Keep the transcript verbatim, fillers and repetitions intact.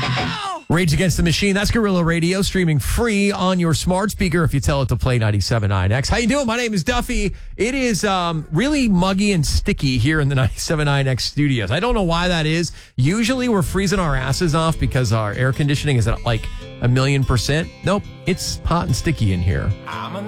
Rage Against the Machine. That's Guerrilla Radio, streaming free on your smart speaker if you tell it to play ninety-seven point nine X. How you doing? My name is Duffy. It is um, really muggy and sticky here in the ninety-seven point nine X studios. I don't know why that is. Usually we're freezing our asses off because our air conditioning is at like a million percent. Nope, it's hot and sticky in here.